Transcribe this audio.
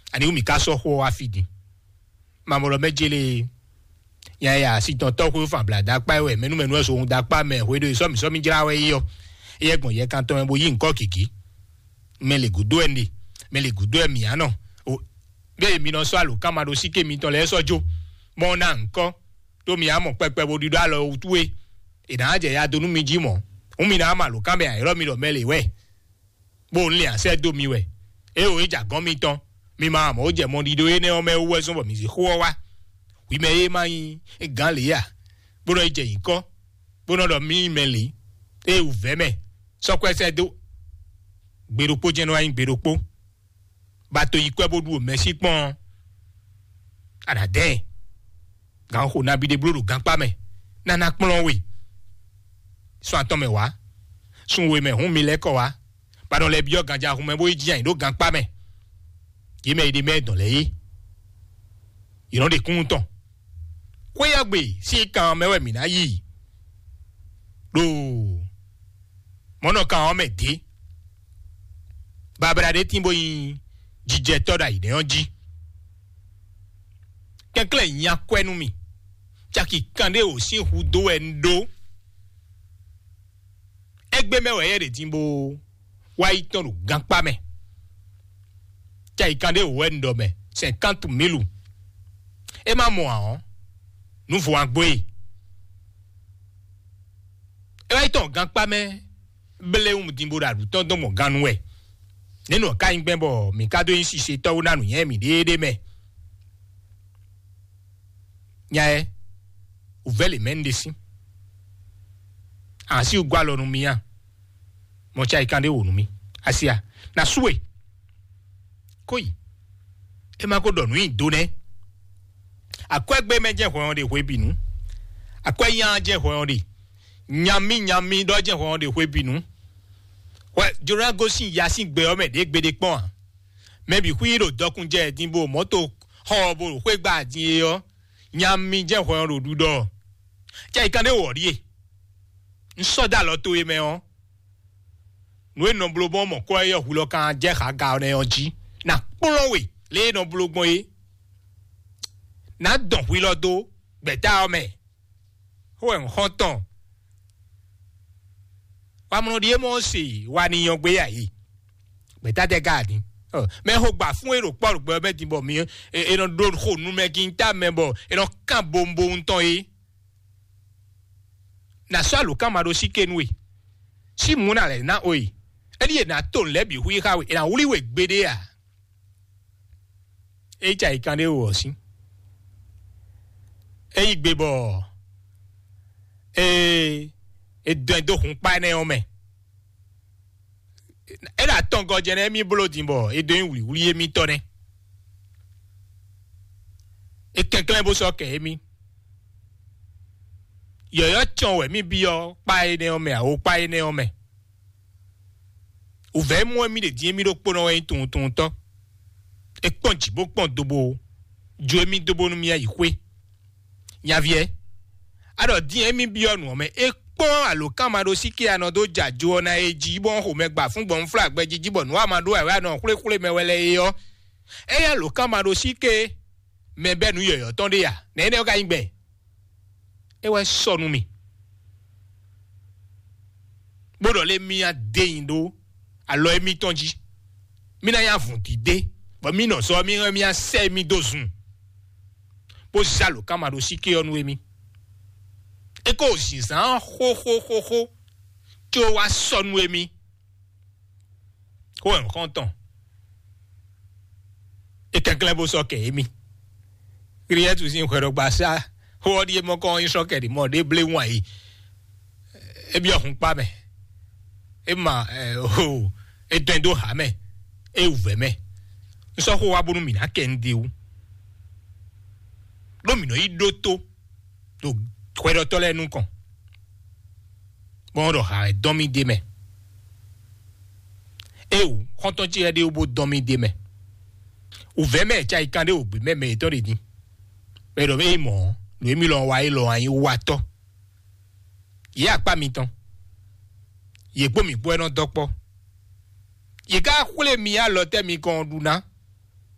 ani umi kaso ho afidi mamoro mejele ya si ton to ko fa bla da pa we menu eso da pa me we do so mi jira we yo ye gbon ye kan ton bo yi nko kiki me le gudo eni me le gudo emi ano o be mi no so alo kamado sike mi ton le sojo mo na nko to mi amo pepe bo dido alo utuwe idaje ya donu mi jimo umi na ma lo kan be iro mi lo mele we bo nle ase do mi we e o eja gan mi ton mi ma mo je mo dido e ne o me wo so bo mi si ho wa wi me e ma yin e gan le ya bo no je yin ko bo no do mi mele e u ve me so ko ese do gberopo jeno ayin gberopo bato yikwe bodu me si pon ada den gan ho na bi de bloro gan pa me nana pon we so aton me wa sun we me hun mi le ko wa ba don le bi o ganja hun me bo ji ayin do gan pa me yi me de me don le yi you know de kun ton ko ya gbe si kan me we mi na yi do mono kan o me de babra de timbo yin jije toda ide onji kenkle nya kwenu mi chaki kande o si hudo endo egbe mewe ye de timbo wa itonu ganpa me chaki kande o endo me 50,000 e ma mo an nu fo agbo e wa iton ganpa me bele timbo da du ton don mo ganu e nínú ka yin gbembo mi ka do yin sise to nanu yen mi dédé me nyae o vele mendesi asi ugwa lo nu mi ya mo cha ikande wo nu mi asia na suwe koi e ma ko donu yin do ne akwegbe meje ho de hwe binu akweyan je ho de nyami do je ho de hwe binu ouais Durango si yasin gbe o me de gbede pon maybe kwiro dokun je dinbo moto ho bo kwe gba din yo nyami je ho ro dudo je ikande wori e nso da lo to e me on no no blogbon mo ko ye hulo kan je kha ga ne oji na poro we le no blogbon e na don wi lo do gbeta o me ho en hoton wa mo die mo si wa ni yan gbe ayi beta de gadi me ho gba fun ero po gbe be dinbo mi e no do ho nu me kin ta me bo e no kan bombo nton e na so lo kan ma do sikenu e si mu na le na oyi e die na to le bi hu ha we na wuli we gbede a e ja ikande wo si e igbe bo e do hun pa ne o me e la ton go je ne mi bolo dimbo e do wuli mi to ne e kenklen bo so ke mi yo chon we mi bi o pa ne o me a o pa ne o me o ve mo mi de die mi ro pono en tun to e ponji bo pon dobo jo mi dobo nu mi ayi kwe nya vie ado die mi bi onu o me e pon alokan mado sike anodo jaju ona eji bon ho megba fun gbon flag gbe jiji bon wa mado ewa na kule mewele yo e ya lokan mado sike me benu yoyo ton de ya na ene o ka ingbe e we sonu mi bodo le mi a de indo alo emi tonji mi na ya fun ti de bo mi no so mi a se mi dozun bo sa lokan mado sike onu emi e ko jisan ho tí ó wá sọnù èmi ko en konton e kenkle bo so ke èmi kriye tu sin kwero gba sa ho di mo ko yin so ke di mo de ble won yi e bi ohun pa me e ma e tendo ha me e uve me so ho wa bonu mi na ke ndi u lomino idoto to kwero to le nu kan bon ro ha domi de me e u konton ti e de obo domi de me uve me cha ikande ogbe me to re ni pero me mo lo mi lo wa ilo ayin wa to ye apa mi tan ye gbo mi po eno dopo ye ka kule mi a lo te mi kan duna